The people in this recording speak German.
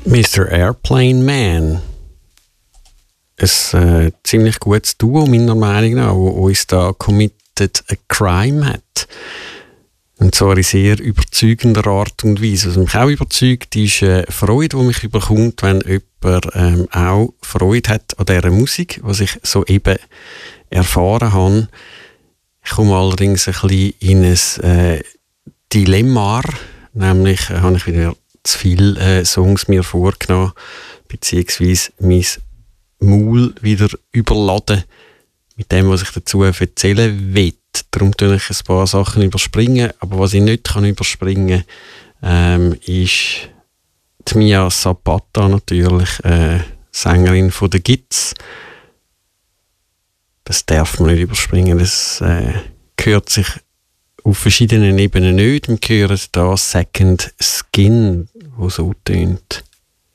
Mr. Airplane Man. Ein ziemlich gutes Duo, meiner Meinung nach, das uns da Committed a Crime hat. Und zwar in sehr überzeugender Art und Weise. Was mich auch überzeugt, ist Freude, die mich überkommt, wenn jemand auch Freude hat an dieser Musik, was ich soeben erfahren habe. Ich komme allerdings ein bisschen in ein Dilemma, nämlich habe ich wieder zu viele Songs mir vorgenommen, beziehungsweise mein Maul wieder überladen mit dem, was ich dazu erzählen will. Darum tue ich ein paar Sachen überspringen. Aber was ich nicht kann überspringen kann, ist die Mia Zapata natürlich, Sängerin von The Gits. Das darf man nicht überspringen. Das gehört sich auf verschiedenen Ebenen nicht. Wir hören hier Second Skin, wo so tönt.